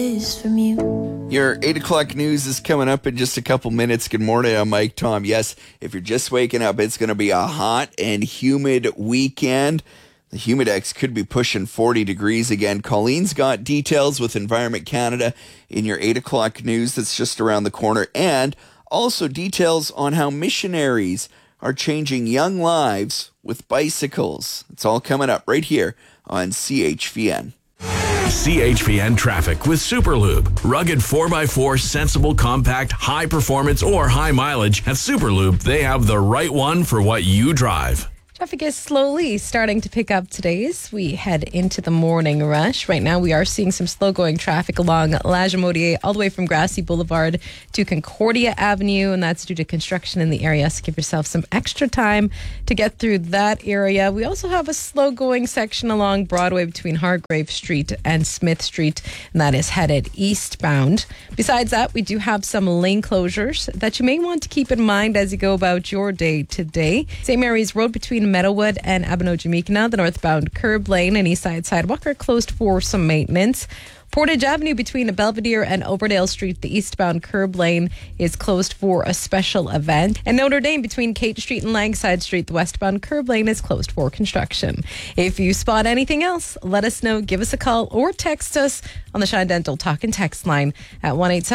From you. Your 8 o'clock news is coming up in just a couple minutes. Good morning, I'm Mike Tom. Yes, if you're just waking up, it's going to be a hot and humid weekend. The Humidex could be pushing 40 degrees again. Colleen's got details with Environment Canada in your 8 o'clock news that's just around the corner. And also details on how missionaries are changing young lives with bicycles. It's all coming up right here on CHVN. CHVN traffic with Superlube. Rugged 4x4, sensible, compact, high performance, or high mileage. At Superlube, they have the right one for what you drive. Traffic is slowly starting to pick up today as we head into the morning rush. Right now, we are seeing some slow-going traffic along La Jamodier all the way from Grassy Boulevard to Concordia Avenue, and that's due to construction in the area. So give yourself some extra time to get through that area. We also have a slow-going section along Broadway between Hargrave Street and Smith Street, and that is headed eastbound. Besides that, we do have some lane closures that you may want to keep in mind as you go about your day today. St. Mary's Road between Meadowwood and Abino-Jamaica, the northbound curb lane and east side sidewalk are closed for some maintenance. Portage Avenue between Belvedere and Overdale Street, the eastbound curb lane is closed for a special event. And Notre Dame between Kate Street and Langside Street, the westbound curb lane is closed for construction. If you spot anything else, let us know. Give us a call or text us on the Shine Dental Talk and Text line at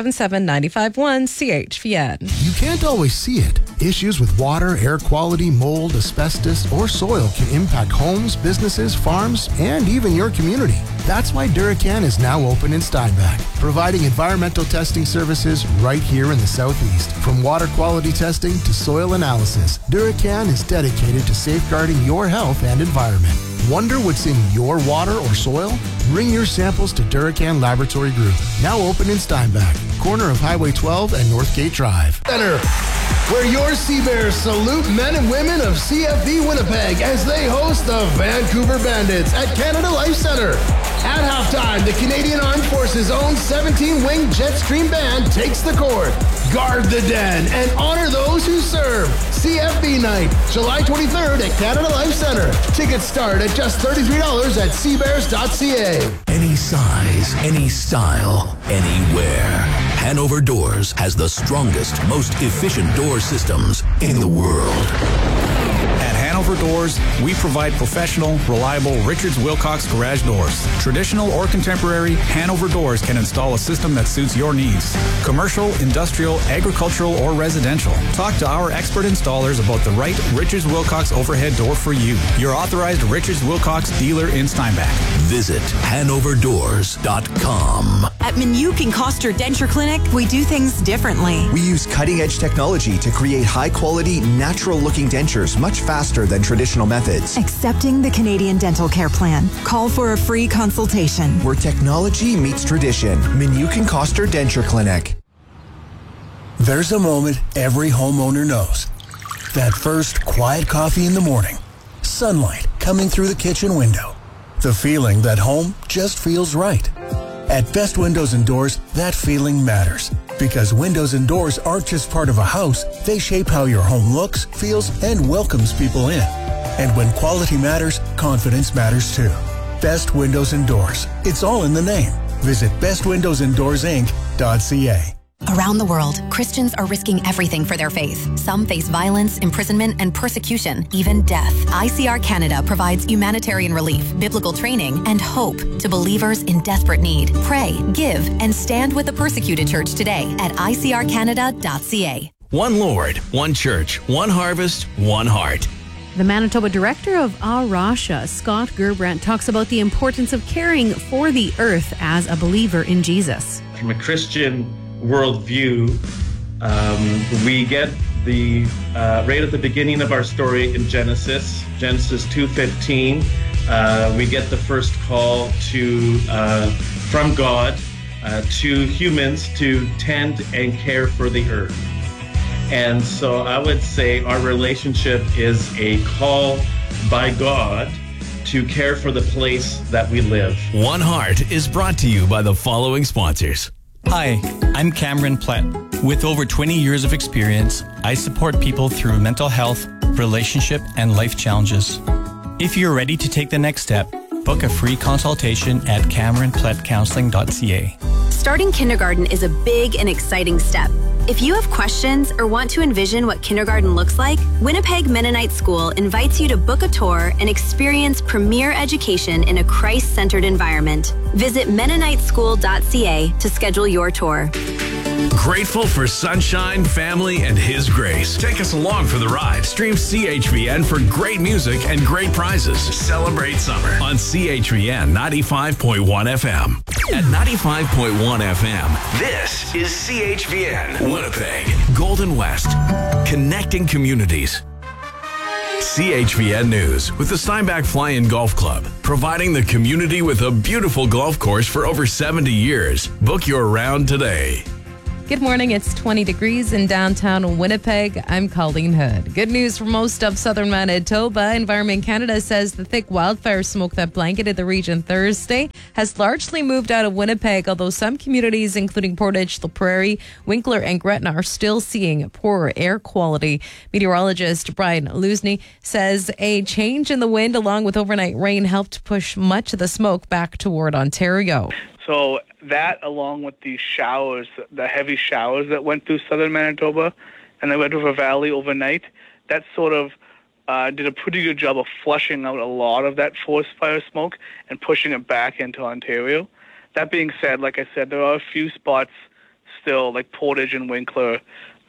1-877-951-CHVN. You can't always see it. Issues with water, air quality, mold, asbestos, or soil can impact homes, businesses, farms, and even your community. That's why Duracan is now open in Steinbach, providing environmental testing services right here in the Southeast. From water quality testing to soil analysis, Duracan is dedicated to safeguarding your health and environment. Wonder what's in your water or soil? Bring your samples to Duracan Laboratory Group, now open in Steinbach, corner of Highway 12 and Northgate Drive. Center, where your Sea Bears salute men and women of CFB Winnipeg as they host the Vancouver Bandits at Canada Life Center. At halftime, the Canadian Armed Forces' own 17-wing Jetstream Band takes the court. Guard the den and honor those who serve. CFB Night, July 23rd at Canada Life Center. Tickets start at just $33 at seabears.ca. Any size, any style, anywhere. Hanover Doors has the strongest, most efficient door systems in the world. At Hanover Doors, we provide professional, reliable Richards Wilcox garage doors. Traditional or contemporary, Hanover Doors can install a system that suits your needs. Commercial, industrial, agricultural, or residential. Talk to our expert installers about the right Richards Wilcox overhead door for you. Your authorized Richards Wilcox dealer in Steinbach. Visit HanoverDoors.com. At Minuk and Koster Denture Clinic, we do things differently. We use cutting-edge technology to create high-quality, natural-looking dentures much faster than traditional methods. Accepting the Canadian Dental Care Plan. Call for a free consultation. Where technology meets tradition. Minuk and Koster Denture Clinic. There's a moment every homeowner knows. That first quiet coffee in the morning. Sunlight coming through the kitchen window. The feeling that home just feels right. At Best Windows and Doors, that feeling matters. Because windows and doors aren't just part of a house, they shape how your home looks, feels, and welcomes people in. And when quality matters, confidence matters too. Best Windows and Doors. It's all in the name. Visit bestwindowsanddoorsinc.ca. Around the world, Christians are risking everything for their faith. Some face violence, imprisonment, and persecution, even death. ICR Canada provides humanitarian relief, biblical training, and hope to believers in desperate need. Pray, give, and stand with the persecuted church today at icrcanada.ca. One Lord, one church, one harvest, one heart. The Manitoba director of A Rasha, Scott Gerbrandt, talks about the importance of caring for the earth as a believer in Jesus. From a Christian worldview, we get the right at the beginning of our story in Genesis 2:15. We get the first call to from God to humans to tend and care for the earth. And so I would say our relationship is a call by God to care for the place that we live. One Heart is brought to you by the following sponsors. Hi, I'm Cameron Plett. With over 20 years of experience, I support people through mental health, relationship, and life challenges. If you're ready to take the next step, book a free consultation at CameronPlettCounseling.ca. Starting kindergarten is a big and exciting step. If you have questions or want to envision what kindergarten looks like, Winnipeg Mennonite School invites you to book a tour and experience premier education in a Christ-centered environment. Visit MennoniteSchool.ca to schedule your tour. Grateful for sunshine, family, and His grace. Take us along for the ride. Stream CHVN for great music and great prizes. Celebrate summer on CHVN 95.1 FM. At 95.1 FM, this is CHVN Winnipeg, Golden West, connecting communities. CHVN News with the Steinbach Fly-In Golf Club, providing the community with a beautiful golf course for over 70 years. Book your round today. Good morning. It's 20 degrees in downtown Winnipeg. I'm Colleen Hood. Good news for most of southern Manitoba. Environment Canada says the thick wildfire smoke that blanketed the region Thursday has largely moved out of Winnipeg, although some communities, including Portage la Prairie, Winkler, and Gretna, are still seeing poorer air quality. Meteorologist Brian Lusney says a change in the wind along with overnight rain helped push much of the smoke back toward Ontario. So that, along with the showers, the heavy showers that went through southern Manitoba and the Red River Valley overnight, that sort of did a pretty good job of flushing out a lot of that forest fire smoke and pushing it back into Ontario. That being said, like I said, there are a few spots still, like Portage and Winkler,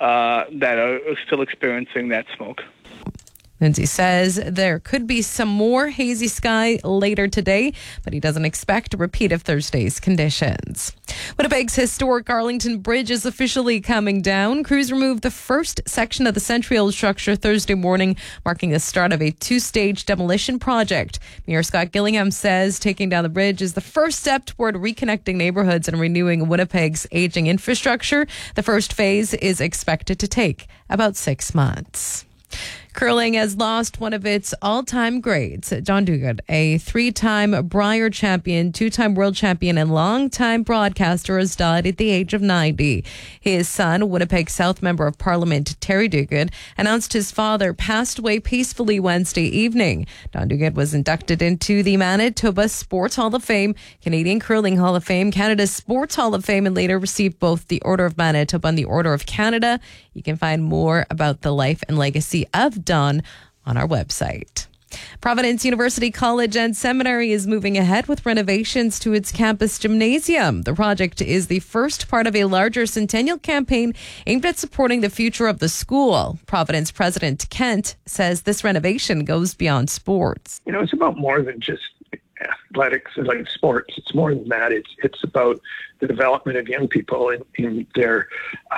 that are still experiencing that smoke. Lindsay says there could be some more hazy sky later today, but he doesn't expect a repeat of Thursday's conditions. Winnipeg's historic Arlington Bridge is officially coming down. Crews removed the first section of the central structure Thursday morning, marking the start of a two-stage demolition project. Mayor Scott Gillingham says taking down the bridge is the first step toward reconnecting neighborhoods and renewing Winnipeg's aging infrastructure. The first phase is expected to take about 6 months. Curling has lost one of its all-time greats. John Duguid, a 3-time Brier champion, 2-time world champion, and long-time broadcaster, has died at the age of 90. His son, Winnipeg South Member of Parliament Terry Duguid, announced his father passed away peacefully Wednesday evening. John Duguid was inducted into the Manitoba Sports Hall of Fame, Canadian Curling Hall of Fame, Canada's Sports Hall of Fame, and later received both the Order of Manitoba and the Order of Canada. You can find more about the life and legacy of Don on our website. Providence University College and Seminary is moving ahead with renovations to its campus gymnasium. The project is the first part of a larger centennial campaign aimed at supporting the future of the school. Providence President Kent says this renovation goes beyond sports. You know, it's about more than just athletics and like sports. It's more than that. It's about the development of young people in their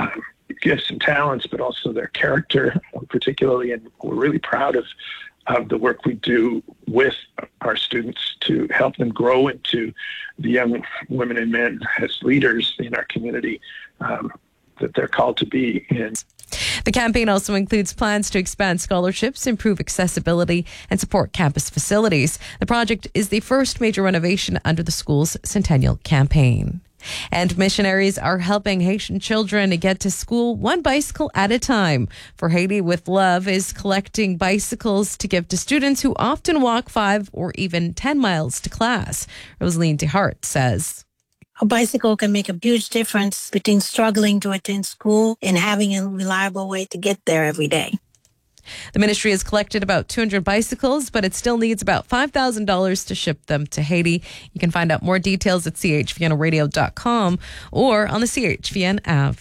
gifts and talents, but also their character, particularly. And we're really proud of the work we do with our students to help them grow into the young women and men as leaders in our community that they're called to be in. The campaign also includes plans to expand scholarships, improve accessibility, and support campus facilities. The project is the first major renovation under the school's centennial campaign. And missionaries are helping Haitian children get to school one bicycle at a time. For Haiti with Love is collecting bicycles to give to students who often walk 5 or even 10 miles to class. Rosaline DeHart says, a bicycle can make a huge difference between struggling to attend school and having a reliable way to get there every day. The ministry has collected about 200 bicycles, but it still needs about $5,000 to ship them to Haiti. You can find out more details at chvnradio.com or on the CHVN app.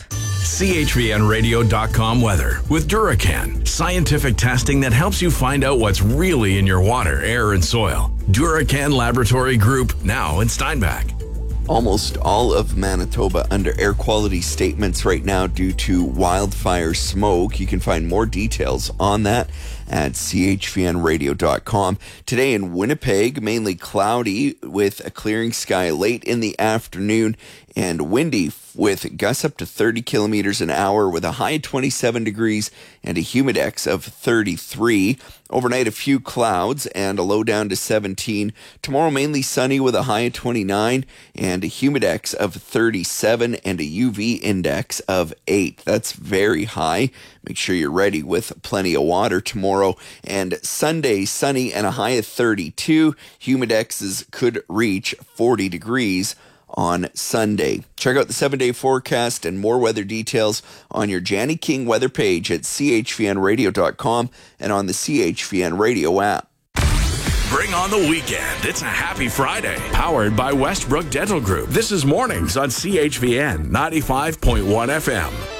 CHVNradio.com weather with Duracan. Scientific testing that helps you find out what's really in your water, air, and soil. Duracan Laboratory Group, now in Steinbach. Almost all of Manitoba under air quality statements right now due to wildfire smoke. You can find more details on that at chvnradio.com. Today in Winnipeg, mainly cloudy with a clearing sky late in the afternoon and windy with gusts up to 30 kilometers an hour with a high of 27 degrees and a humidex of 33. Overnight, a few clouds and a low down to 17. Tomorrow, mainly sunny with a high of 29 and a humidex of 37 and a UV index of 8. That's very high. Make sure you're ready with plenty of water tomorrow. And Sunday, sunny and a high of 32. Humidexes could reach 40 degrees on Sunday. Check out the 7-day forecast and more weather details on your Janny King weather page at chvnradio.com and on the CHVN Radio app. Bring on the weekend. It's a happy Friday. Powered by Westbrook Dental Group. This is Mornings on CHVN 95.1 FM.